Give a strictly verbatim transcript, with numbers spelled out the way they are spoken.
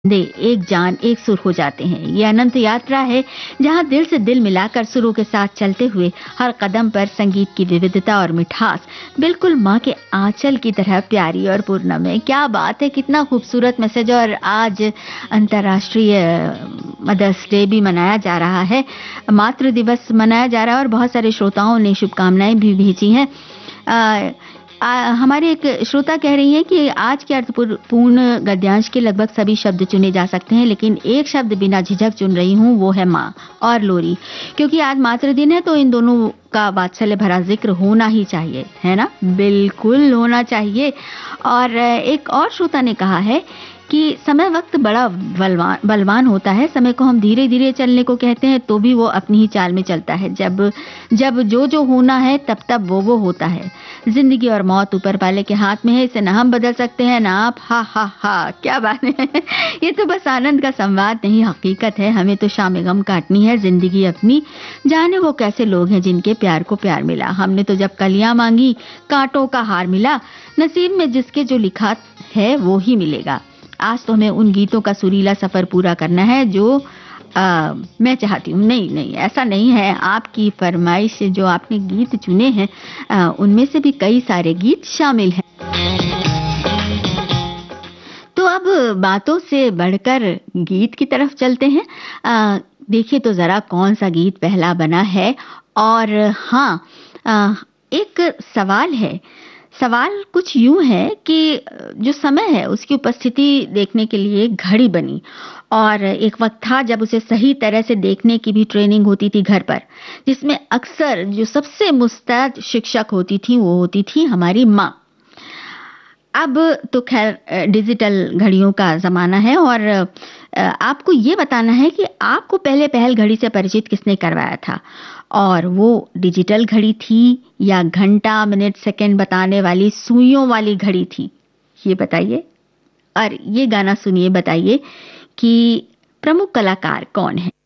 दे एक जान एक सुर हो जाते हैं। ये अनंत यात्रा है जहां दिल से दिल मिलाकर सुरों के साथ चलते हुए हर कदम पर संगीत की विविधता और मिठास बिल्कुल माँ के आंचल की तरह प्यारी और पूर्णम है। क्या बात है, कितना खूबसूरत मैसेज। और आज अंतर्राष्ट्रीय मदर्स डे भी मनाया जा रहा है, मातृ दिवस मनाया जा रहा है और बहुत सारे श्रोताओं ने शुभकामनाएं भी भेजी हैं। आ, आ, हमारे एक श्रोता कह रही हैं कि आज के अर्थपूर्ण गद्यांश के लगभग सभी शब्द चुने जा सकते हैं, लेकिन एक शब्द बिना झिझक चुन रही हूँ, वो है माँ और लोरी, क्योंकि आज मातृ दिन है तो इन दोनों का वात्सल्य भरा जिक्र होना ही चाहिए, है ना? बिल्कुल होना चाहिए। और एक और श्रोता ने कहा है कि समय वक्त बड़ा बलवान बलवान होता है। समय को हम धीरे धीरे चलने को कहते हैं तो भी वो अपनी ही चाल में चलता है। जब जब जो जो होना है तब तब वो वो होता है। जिंदगी और मौत ऊपर वाले के हाथ में है, इसे ना हम बदल सकते हैं ना आप। हा हा हा, क्या बात है। ये तो बस आनंद का संवाद नहीं, हकीकत है। हमें तो शाम गम काटनी है जिंदगी अपनी। जाने वो कैसे लोग हैं जिनके प्यार को प्यार मिला। हमने तो जब कलियां मांगी कांटों का हार मिला। नसीब में जिसके जो लिखा है वो ही मिलेगा। आज तो हमें उन गीतों का सुरीला सफर पूरा करना है जो आ, मैं चाहती हूँ। नहीं नहीं, ऐसा नहीं है। आपकी फरमाइश से जो आपने गीत चुने हैं आ, उनमें से भी कई सारे गीत शामिल हैं। तो अब बातों से बढ़कर गीत की तरफ चलते हैं। आ, देखिए तो जरा कौन सा गीत पहला बना है। और हाँ, आ, एक सवाल है। सवाल कुछ यूं है कि जो समय है उसकी उपस्थिति देखने के लिए घड़ी बनी, और एक वक्त था जब उसे सही तरह से देखने की भी ट्रेनिंग होती थी घर पर, जिसमें अक्सर जो सबसे मुस्तैद शिक्षक होती थी वो होती थी हमारी माँ। अब तो खैर डिजिटल घड़ियों का जमाना है, और आपको ये बताना है कि आपको पहले पहल घड़ी से परिचित किसने करवाया था, और वो डिजिटल घड़ी थी या घंटा मिनट सेकंड बताने वाली सुइयों वाली घड़ी थी, ये बताइए। और ये गाना सुनिए, बताइए कि प्रमुख कलाकार कौन है।